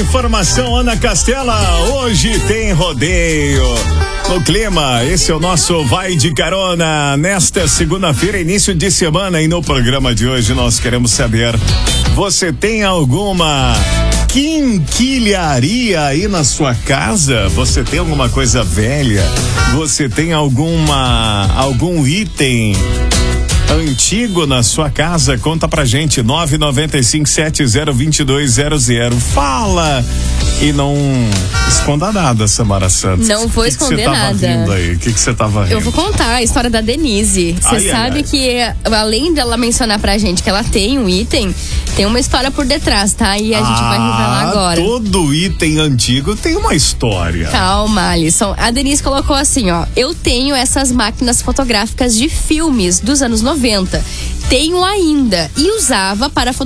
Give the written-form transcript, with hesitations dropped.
informação, Ana Castela. Hoje tem rodeio. No clima, esse é o nosso Vai de Carona. Nesta segunda-feira, início de semana, e no programa de hoje nós queremos saber: você tem alguma quinquilharia aí na sua casa? Você tem alguma coisa velha? Você tem algum item antigo na sua casa? Conta pra gente, 995702200. Fala e não esconda nada, Samara Santos. Não vou esconder nada. O que você tava rindo? Eu vou contar a história da Denise. Você sabe que, além dela mencionar pra gente que ela tem um item, tem uma história por detrás, tá? E a gente vai revelar agora. Todo item antigo tem uma história. Calma, Alisson. A Denise colocou assim, ó: eu tenho essas máquinas fotográficas de filmes dos anos 90. Tenho ainda e usava para